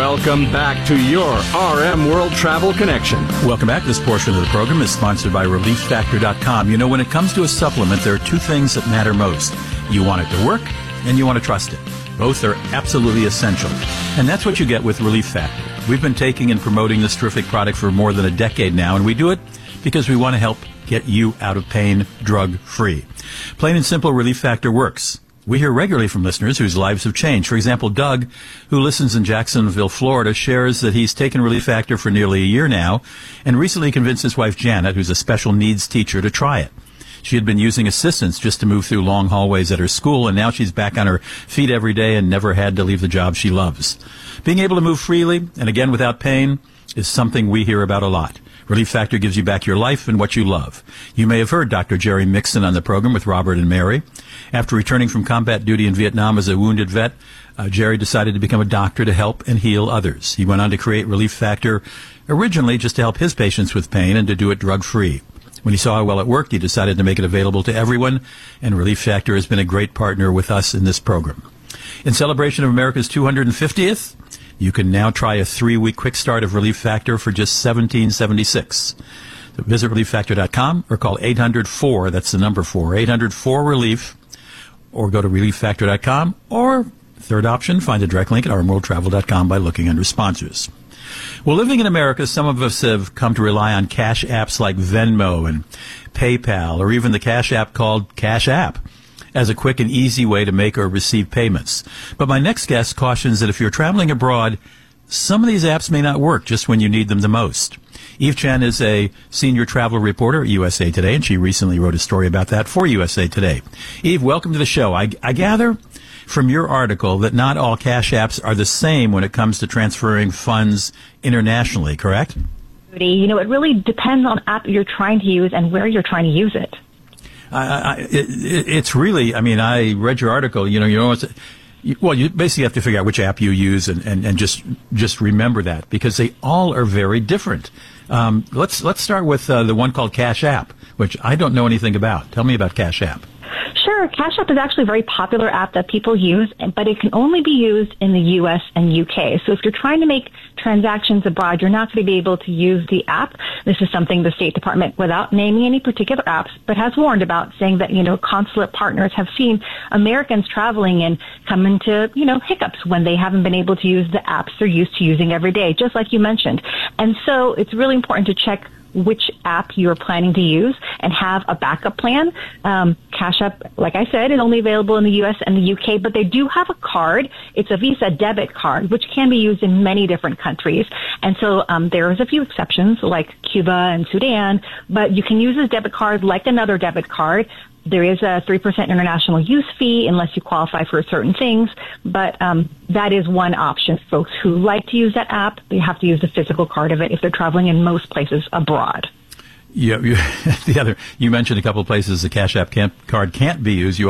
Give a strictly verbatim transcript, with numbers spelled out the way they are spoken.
Welcome back to your R M World Travel Connection. Welcome back. This portion of the program is sponsored by Relief Factor dot com. You know, when it comes to a supplement, there are two things that matter most. You want it to work, and you want to trust it. Both are absolutely essential. And that's what you get with Relief Factor. We've been taking and promoting this terrific product for more than a decade now, and we do it because we want to help get you out of pain drug-free. Plain and simple, Relief Factor works. We hear regularly from listeners whose lives have changed. For example, Doug, who listens in Jacksonville, Florida, shares that he's taken Relief Factor for nearly a year now and recently convinced his wife, Janet, who's a special needs teacher, to try it. She had been using assistance just to move through long hallways at her school, and now she's back on her feet every day and never had to leave the job she loves. Being able to move freely, and again without pain, is something we hear about a lot. Relief Factor gives you back your life and what you love. You may have heard Doctor Jerry Mixon on the program with Robert and Mary. After returning from combat duty in Vietnam as a wounded vet, uh, Jerry decided to become a doctor to help and heal others. He went on to create Relief Factor originally just to help his patients with pain and to do it drug-free. When he saw how well it worked, he decided to make it available to everyone, and Relief Factor has been a great partner with us in this program. In celebration of America's two hundred fiftieth, you can now try a three-week quick start of Relief Factor for just seventeen dollars and seventy-six cents. So visit Relief Factor dot com or call eight hundred four, that's the number four, eight hundred four relief, or go to Relief Factor dot com, or third option, find a direct link at R M World Travel dot com by looking under sponsors. Well, living in America, some of us have come to rely on cash apps like Venmo and PayPal, or even the cash app called Cash App, as a quick and easy way to make or receive payments. But my next guest cautions that if you're traveling abroad, some of these apps may not work just when you need them the most. Eve Chen is a senior travel reporter at U S A Today, and she recently wrote a story about that for U S A Today. Eve, welcome to the show. I, I gather from your article that not all cash apps are the same when it comes to transferring funds internationally, correct? You know, it really depends on the app you're trying to use and where you're trying to use it. I, I, it, it's really, I mean, I read your article, you know, you know, it's, you, well, you basically have to figure out which app you use and, and, and just just remember that, because they all are very different. Um, let's let's start with uh, the one called Cash App, which I don't know anything about. Tell me about Cash App. Sure. Cash App is actually a very popular app that people use, but it can only be used in the U S and U K. So if you're trying to make transactions abroad, you're not going to be able to use the app. This is something the State Department, without naming any particular apps, but has warned about, saying that, you know, consulate partners have seen Americans traveling and come into, you know, hiccups when they haven't been able to use the apps they're used to using every day, just like you mentioned. And so it's really important to check which app you're planning to use and have a backup plan. Um, Cash App, like I said, is only available in the U S and the U K, but they do have a card. It's a Visa debit card, which can be used in many different countries. And so um, there's a few exceptions, like Cuba and Sudan, but you can use a debit card like another debit card. There is a three percent international use fee unless you qualify for certain things, but um, that is one option. Folks who like to use that app, they have to use the physical card of it if they're traveling in most places abroad. Yeah, you, the other, you mentioned a couple of places the Cash App can't, card can't be used. You